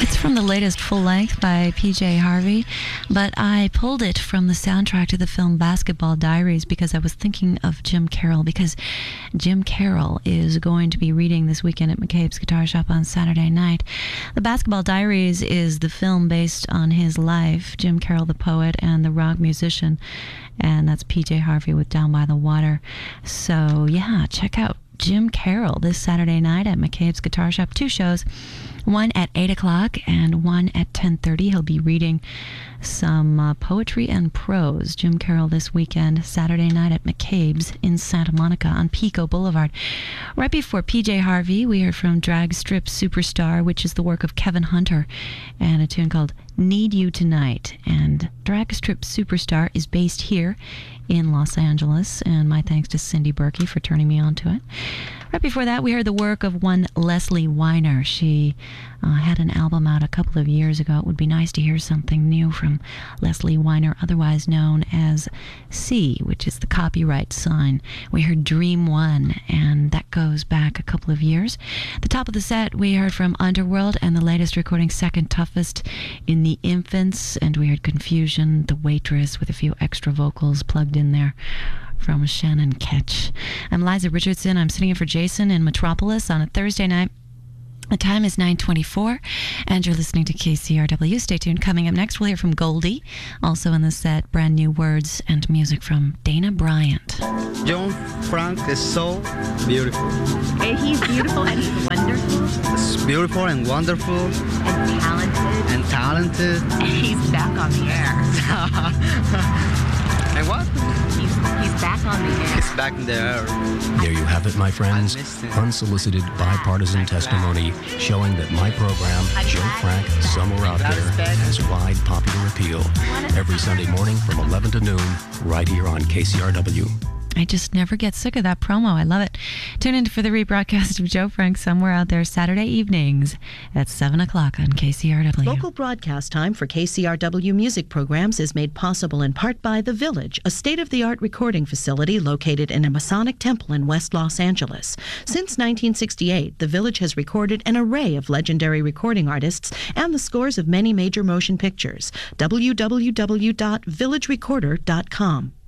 It's from the latest full length by PJ Harvey, but I pulled it from the soundtrack to the film Basketball Diaries because I was thinking of Jim Carroll, because Jim Carroll is going to be reading this weekend at McCabe's Guitar Shop on Saturday night. The Basketball Diaries is the film based on his life, Jim Carroll, the poet and the rock musician, and that's PJ Harvey with Down by the Water. So yeah, check out Jim Carroll this Saturday night at McCabe's Guitar Shop. 2 shows, one at 8 o'clock and one at 10:30. He'll be reading some poetry and prose. Jim Carroll this weekend, Saturday night at McCabe's in Santa Monica on Pico Boulevard. Right before PJ Harvey, we heard from Drag Strip Superstar, which is the work of Kevin Hunter, and a tune called Need You Tonight. And Drag Strip Superstar is based here in Los Angeles, and my thanks to Cindy Berkey for turning me on to it. Right before that, we heard the work of one Leslie Weiner. She had an album out a couple of years ago. It would be nice to hear something new from Leslie Weiner, otherwise known as C, which is the copyright sign. We heard Dream One, and that goes back a couple of years. The top of the set, we heard from Underworld and the latest recording, Second Toughest in the Infants, and we heard Confusion, The Waitress, with a few extra vocals plugged in there from Shannon Ketch. I'm Liza Richardson. I'm sitting in for Jason in Metropolis on a Thursday night. The time is 9:24, and you're listening to KCRW. Stay tuned. Coming up next, we'll hear from Goldie. Also in the set, brand new words and music from Dana Bryant. John Frank is so beautiful. He's beautiful and he's wonderful. It's beautiful and wonderful. And talented. And talented. And he's back on the air. And what? He's back on the air. He's back in the air. There you have it, my friends. Unsolicited bipartisan testimony showing that my program, Joe Frank, Somewhere Out There, has wide popular appeal. Every Sunday morning from 11 to noon, right here on KCRW. I just never get sick of that promo. I love it. Tune in for the rebroadcast of Joe Frank Somewhere Out There Saturday evenings at 7 o'clock on KCRW. Local broadcast time for KCRW music programs is made possible in part by The Village, a state-of-the-art recording facility located in a Masonic temple in West Los Angeles. Since 1968, The Village has recorded an array of legendary recording artists and the scores of many major motion pictures. www.villagerecorder.com.